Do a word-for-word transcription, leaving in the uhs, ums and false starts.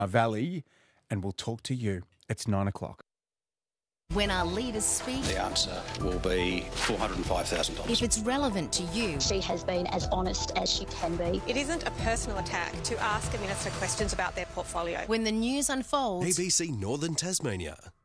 Valley, and we'll talk to you. It's nine o'clock. When our leaders speak, the answer will be four hundred five thousand dollars. If it's relevant to you. She has been as honest as she can be. It isn't a personal attack to ask a minister questions about their portfolio. When the news unfolds. A B C Northern Tasmania.